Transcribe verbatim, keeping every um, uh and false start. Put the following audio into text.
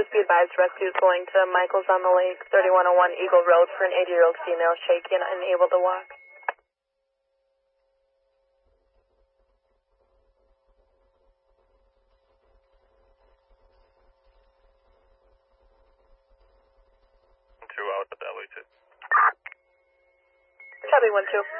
be advised, rescue is going to Michael's on the Lake, thirty-one oh one Eagle Road for an eighty-year-old female shaky and unable to walk. Two out at L E two. Copy, one two.